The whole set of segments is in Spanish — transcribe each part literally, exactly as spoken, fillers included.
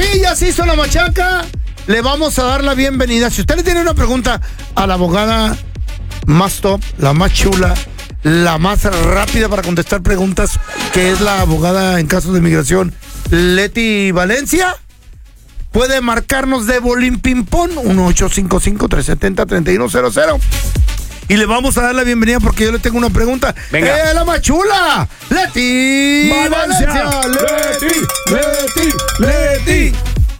sí, ya se hizo la machaca. Le vamos a dar la bienvenida. Si usted le tiene una pregunta a la abogada más top, la más chula, la más rápida para contestar preguntas, que es la abogada en casos de migración, Leti Valencia, puede marcarnos de bolín ping-pong, uno ocho cinco cinco, tres siete cero, tres uno cero cero. Y le vamos a dar la bienvenida porque yo le tengo una pregunta. Venga. ¡Eh, la más chula! ¡Leti Valencia! Valencia. ¡Leti, Leti, Leti!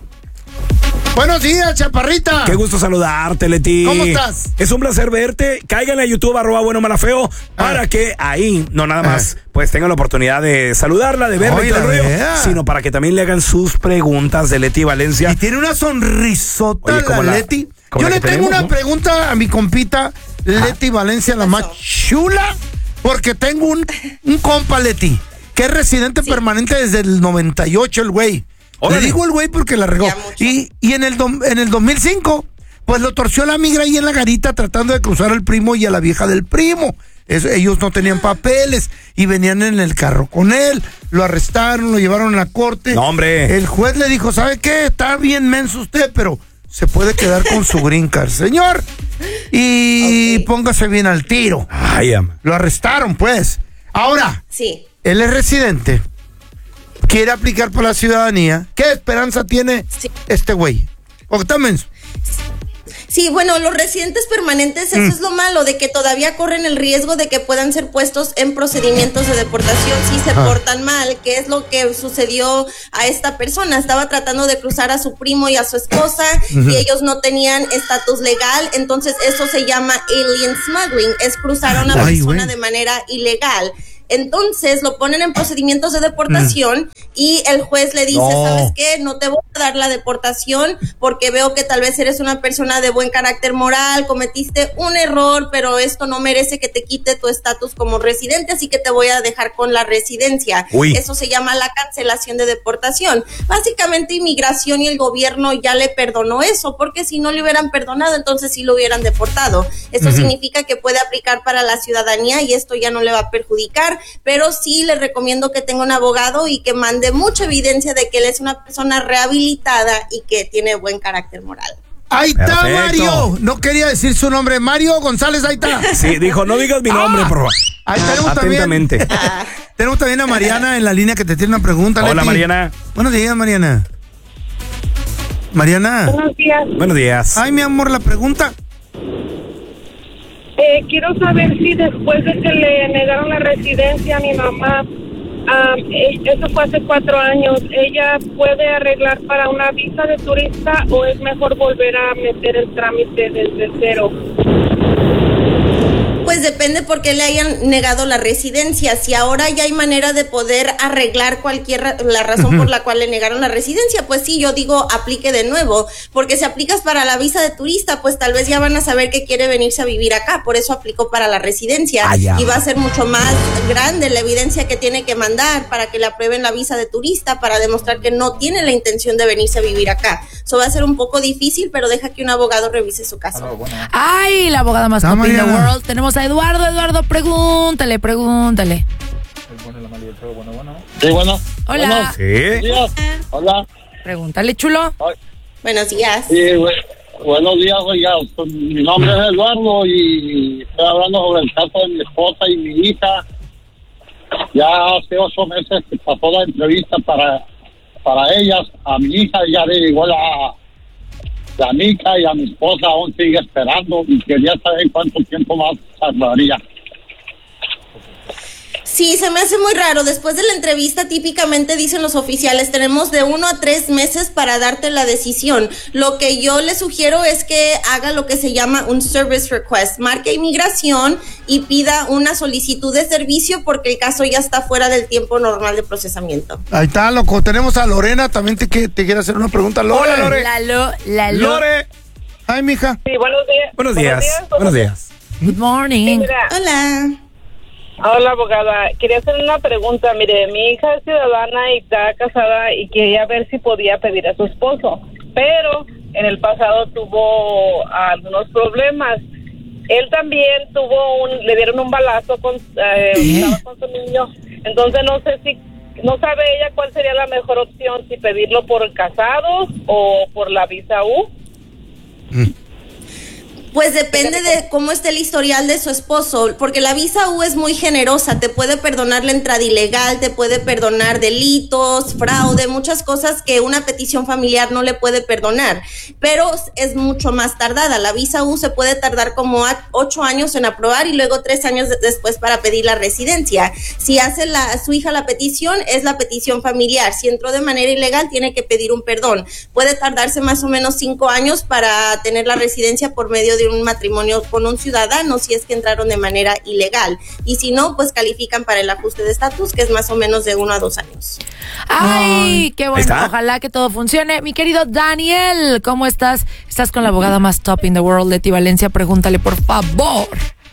Buenos días, chaparrita. Qué gusto saludarte, Leti. ¿Cómo estás? Es un placer verte. Cáiganle a YouTube, arroba bueno malafeo, para ah. que ahí, no nada más, ah. pues tengan la oportunidad de saludarla, de verla y todo el rollo, sino para que también le hagan sus preguntas de Leti Valencia. Y tiene una sonrisota. Oye, la, la Leti. Yo la le tengo tenemos, una ¿no? pregunta a mi compita Leti ah. Valencia, la más chula, porque tengo un, un compa, Leti, que es residente sí. permanente desde el noventa y ocho, el güey. Le digo el güey porque la regó. Y, y en el do, en el dos mil cinco, pues lo torció la migra ahí en la garita tratando de cruzar al primo y a la vieja del primo. Eso, ellos no tenían papeles y venían en el carro con él. Lo arrestaron, lo llevaron a la corte. No, hombre. El juez le dijo, ¿sabe qué? Está bien menso usted, pero se puede quedar con su green card, señor. Y okay. póngase bien al tiro. Ay, ama. Lo arrestaron, pues. Ahora, sí. él es residente. Quiere aplicar para la ciudadanía. ¿Qué esperanza tiene sí. este güey? ¿O está menso? Sí, bueno, los residentes permanentes, eso mm. es lo malo, de que todavía corren el riesgo de que puedan ser puestos en procedimientos de deportación si se ah. portan mal, que es lo que sucedió a esta persona. Estaba tratando de cruzar a su primo y a su esposa uh-huh. y ellos no tenían estatus legal, entonces eso se llama alien smuggling, es cruzar a una Ay, persona wey. de manera ilegal. Entonces lo ponen en procedimientos de deportación mm. y el juez le dice, no. ¿sabes qué? No te voy a dar la deportación porque veo que tal vez eres una persona de buen carácter moral, cometiste un error, pero esto no merece que te quite tu estatus como residente, así que te voy a dejar con la residencia. Uy. Eso se llama la cancelación de deportación. Básicamente inmigración y el gobierno ya le perdonó eso, porque si no le hubieran perdonado, entonces sí lo hubieran deportado. Eso uh-huh. significa que puede aplicar para la ciudadanía y esto ya no le va a perjudicar. Pero sí les recomiendo que tenga un abogado y que mande mucha evidencia de que él es una persona rehabilitada y que tiene buen carácter moral. Ahí está Perfecto. Mario. No quería decir su nombre. Mario González, ahí está. Sí, dijo, no digas mi nombre, ah. por favor. Ahí tenemos Atentamente. también. Ah. Tenemos también a Mariana en la línea que te tiene una pregunta. Hola, Leti. Mariana. Buenos días, Mariana. Mariana. Buenos días. Buenos días. Ay, mi amor, la pregunta. Eh, quiero saber si después de que le negaron la residencia a mi mamá, um, eso fue hace cuatro años, ¿ella puede arreglar para una visa de turista o es mejor volver a meter el trámite desde cero? Pues depende por qué le hayan negado la residencia. Si ahora ya hay manera de poder arreglar cualquier la razón uh-huh. por la cual le negaron la residencia, pues sí, yo digo aplique de nuevo, porque si aplicas para la visa de turista, pues tal vez ya van a saber que quiere venirse a vivir acá, por eso aplicó para la residencia ah, y va a ser mucho más grande la evidencia que tiene que mandar para que le aprueben la visa de turista para demostrar que no tiene la intención de venirse a vivir acá. Eso va a ser un poco difícil, pero deja que un abogado revise su caso. Ay, la abogada más top in the world. Tenemos a Eduardo. Eduardo, pregúntale, pregúntale. Sí, bueno. Hola. Bueno, sí. Hola. Pregúntale, chulo. Ay. Buenos días. Sí, bueno, buenos días, oiga. Mi nombre es Eduardo y estoy hablando sobre el caso de mi esposa y mi hija. Ya hace ocho meses que pasó la entrevista para, para ellas. A mi hija ya le llegó la... La mica y a mi esposa aún sigue esperando y quería saber cuánto tiempo más tardaría. Sí, se me hace muy raro. Después de la entrevista, típicamente dicen los oficiales, tenemos de uno a tres meses para darte la decisión. Lo que yo le sugiero es que haga lo que se llama un service request. Marque inmigración y pida una solicitud de servicio porque el caso ya está fuera del tiempo normal de procesamiento. Ahí está, loco. Tenemos a Lorena también te, que, te quiere hacer una pregunta. Lore. Hola, Lore. La lo, la lo. Lore. Ay, mija. Sí, buenos días. Buenos días. Buenos días. Buenos días. Good morning. Sí, mira. Hola. Hola, abogada. Quería hacer una pregunta. Mire, mi hija es ciudadana y está casada y quería ver si podía pedir a su esposo, pero en el pasado tuvo algunos problemas. Él también tuvo un, le dieron un balazo con, eh, estaba con su niño. Entonces no sé si no sabe ella cuál sería la mejor opción, si pedirlo por casados o por la visa U. Mm. Pues depende de cómo esté el historial de su esposo, porque la visa U es muy generosa, te puede perdonar la entrada ilegal, te puede perdonar delitos, fraude, muchas cosas que una petición familiar no le puede perdonar, pero es mucho más tardada. La visa U se puede tardar como a ocho años en aprobar y luego tres años después para pedir la residencia. Si hace la, su hija la petición, es la petición familiar. Si entró de manera ilegal, tiene que pedir un perdón. Puede tardarse más o menos cinco años para tener la residencia por medio de un matrimonio con un ciudadano si es que entraron de manera ilegal, y si no, pues califican para el ajuste de estatus, que es más o menos de uno a dos años. Ay, qué bueno, ojalá que todo funcione. Mi querido Daniel, ¿cómo estás? Estás con la abogada más top in the world, Leti Valencia, pregúntale por favor.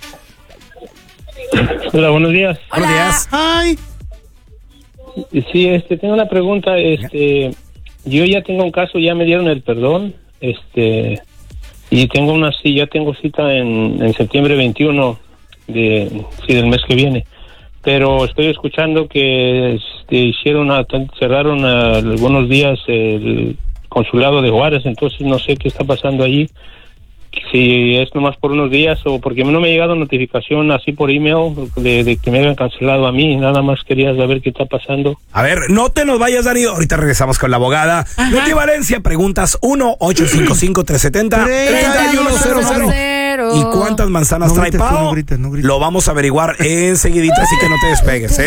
Hola, buenos días. Hola. Buenos días. Ay. Sí, este, tengo una pregunta, este, yo ya tengo un caso, ya me dieron el perdón, este, y tengo una, sí, ya tengo cita en, en septiembre veintiuno de, sí, del mes que viene, pero estoy escuchando que este, hicieron, a, cerraron a, algunos días el consulado de Juárez, entonces no sé qué está pasando allí. Si es nomás por unos días o porque no me ha llegado notificación así por email de, de que me hayan cancelado a mí, nada más quería saber qué está pasando. A ver, no te nos vayas, Dani, ahorita regresamos con la abogada. Leti Valencia, preguntas uno ocho cinco cinco, tres siete cero, tres uno cero cero. ¿Y cuántas manzanas No trae grites tú, Pao? no grites, no grites. Lo vamos a averiguar enseguidita, así que no te despegues, ¿eh?